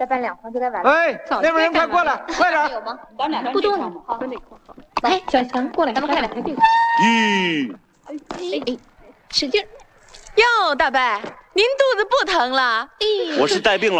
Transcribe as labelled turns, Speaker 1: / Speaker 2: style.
Speaker 1: 再办2筐就该完了。
Speaker 2: 哎，那边人快过来，快点！
Speaker 1: 有吗？
Speaker 3: 咱俩
Speaker 1: 不多，
Speaker 3: 好，
Speaker 1: 好。哎，小强过来，咱们快点。
Speaker 2: 1。
Speaker 1: 哎，使劲儿。
Speaker 4: 哟，大伯，您肚子不疼了？
Speaker 2: 我是带病了。